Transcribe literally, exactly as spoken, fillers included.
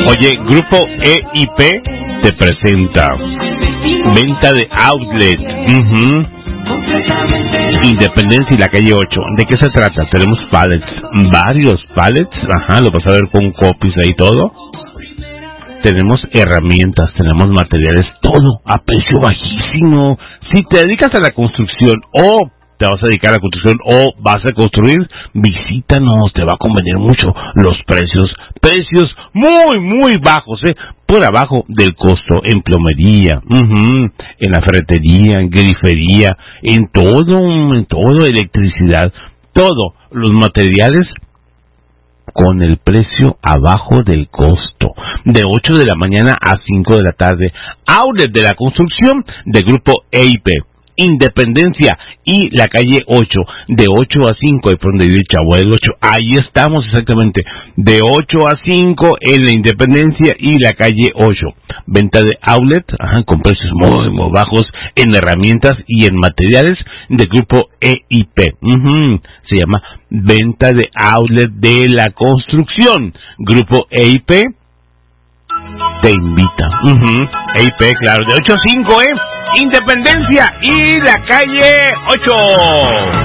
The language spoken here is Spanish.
Oye, Grupo E I P te presenta venta de outlet. Uh-huh. Independencia y la calle ocho. ¿De qué se trata? Tenemos pallets, varios pallets. Ajá, lo vas a ver con copies ahí todo. Tenemos herramientas, tenemos materiales, todo a precio bajísimo. Si te dedicas a la construcción o te vas a dedicar a la construcción o vas a construir, visítanos, te va a convenir mucho. Los precios, precios muy, muy bajos, ¿eh? Por abajo del costo en plomería, uh-huh, en la ferretería, en grifería, en todo, en todo, electricidad, todo, los materiales con el precio abajo del costo, de ocho de la mañana a cinco de la tarde. Outlet de la construcción de Grupo E I P, Independencia y la calle ocho, de ocho a cinco, ahí por donde vive el Chavo del ocho, ahí estamos exactamente, de ocho a cinco en la Independencia y la calle ocho. Venta de outlet, ajá, con precios muy, muy bajos en herramientas y en materiales de Grupo E I P. Uh-huh. Se llama venta de outlet de la construcción. Grupo E I P te invita. Uh-huh. E I P, claro, de ocho a cinco, ¿eh? Independencia y la calle ocho.